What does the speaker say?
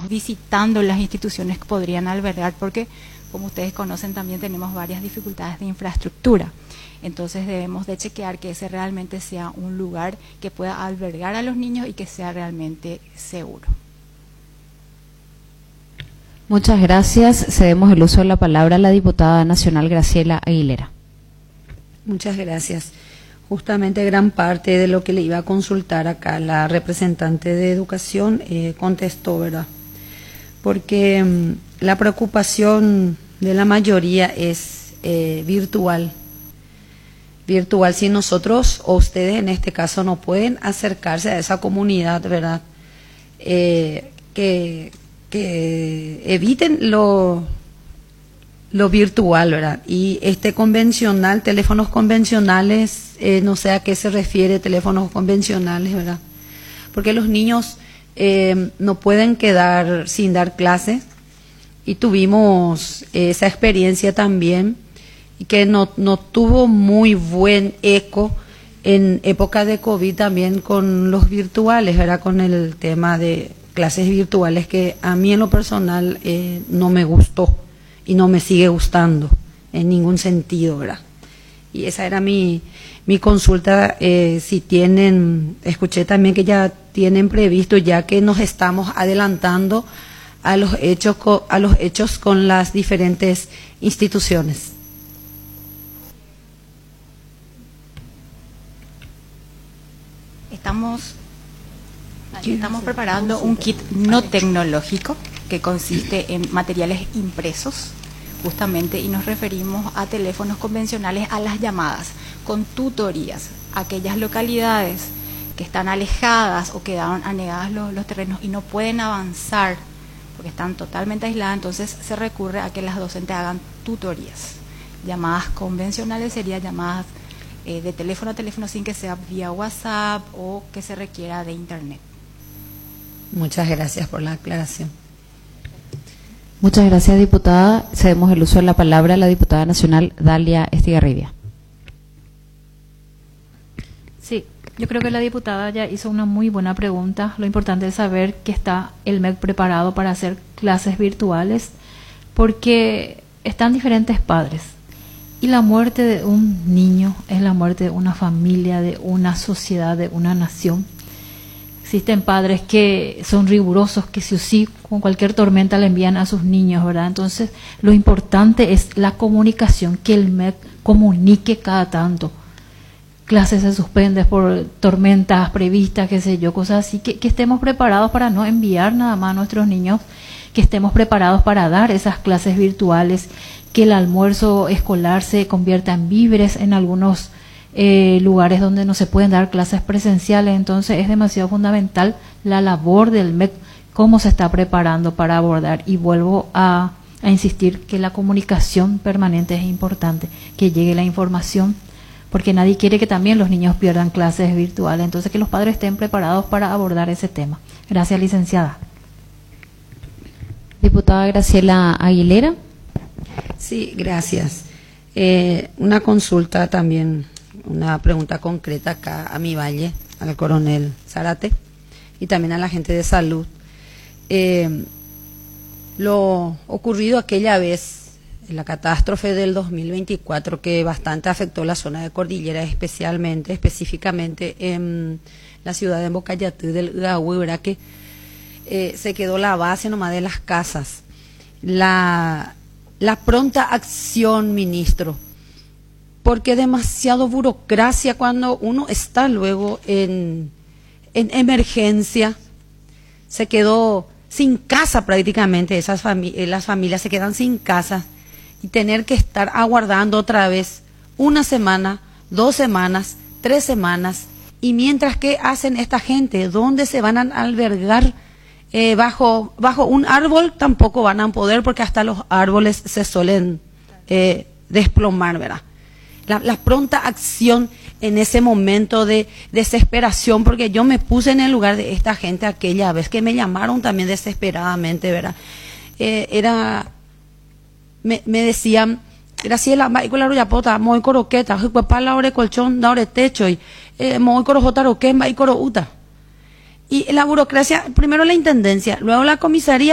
estamos visitando las instituciones que podrían albergar, porque como ustedes conocen también tenemos varias dificultades de infraestructura. Entonces debemos de chequear que ese realmente sea un lugar que pueda albergar a los niños y que sea realmente seguro. Muchas gracias. Cedemos el uso de la palabra a la diputada nacional Graciela Aguilera. Muchas gracias. Justamente gran parte de lo que le iba a consultar acá la representante de Educación contestó, ¿verdad? Porque la preocupación de la mayoría es virtual. Virtual, si nosotros o ustedes en este caso no pueden acercarse a esa comunidad, ¿verdad? Que eviten lo virtual, ¿verdad? Y convencional, teléfonos convencionales, no sé a qué se refiere teléfonos convencionales, ¿verdad? Porque los niños no pueden quedar sin dar clases, y tuvimos esa experiencia también, y que no tuvo muy buen eco en época de COVID también con los virtuales, ¿verdad? Con el tema de clases virtuales, que a mí en lo personal no me gustó y no me sigue gustando en ningún sentido, ¿verdad? Y esa era mi consulta, si tienen, escuché también que ya tienen previsto, ya que nos estamos adelantando a los hechos con las diferentes instituciones. Estamos preparando un kit no tecnológico que consiste en materiales impresos, justamente, y nos referimos a teléfonos convencionales, a las llamadas, con tutorías. Aquellas localidades que están alejadas o quedaron anegadas los terrenos y no pueden avanzar porque están totalmente aisladas, entonces se recurre a que las docentes hagan tutorías. Llamadas convencionales serían llamadas de teléfono a teléfono sin que sea vía WhatsApp o que se requiera de internet. Muchas gracias por la aclaración. Muchas gracias, diputada. Cedemos el uso de la palabra a la diputada nacional Dalia Estigarribia. Sí, yo creo que la diputada ya hizo una muy buena pregunta. Lo importante es saber que está el MEC preparado para hacer clases virtuales, porque están diferentes padres. Y la muerte de un niño es la muerte de una familia, de una sociedad, de una nación. Existen padres que son rigurosos, que sí o sí, con cualquier tormenta le envían a sus niños, ¿verdad? Entonces, lo importante es la comunicación, que el MEC comunique cada tanto. Clases se suspenden por tormentas previstas, qué sé yo, cosas así, que estemos preparados para no enviar nada más a nuestros niños, que estemos preparados para dar esas clases virtuales, que el almuerzo escolar se convierta en víveres en algunos lugares donde no se pueden dar clases presenciales. Entonces es demasiado fundamental la labor del MEC, cómo se está preparando para abordar, y vuelvo a insistir que la comunicación permanente es importante, que llegue la información, porque nadie quiere que también los niños pierdan clases virtuales. Entonces que los padres estén preparados para abordar ese tema. Gracias, licenciada. Diputada Graciela Aguilera. Sí, gracias. Una consulta también, una pregunta concreta acá a mi valle, al coronel Zárate, y también a la gente de salud. Lo ocurrido aquella vez, en la catástrofe del 2024, que bastante afectó la zona de cordillera, específicamente en la ciudad de Bocayatú del Udahuí, ¿verdad? Que se quedó la base nomás de las casas. La pronta acción, ministro, porque demasiado burocracia cuando uno está luego en emergencia. Se quedó sin casa prácticamente, las familias se quedan sin casa, y tener que estar aguardando otra vez una semana, 2 semanas, 3 semanas, y mientras, ¿qué hacen esta gente? ¿Dónde se van a albergar? Bajo un árbol tampoco van a poder, porque hasta los árboles se suelen desplomar, ¿verdad? La pronta acción en ese momento de desesperación, porque yo me puse en el lugar de esta gente aquella vez que me llamaron también desesperadamente, ¿verdad? Me decían, Graciela, maícola royapota, moi coroqueta, juipapala ore colchón, da ore techo, y moi corojota roquemba y coro uta. Y la burocracia, primero la intendencia, luego la comisaría.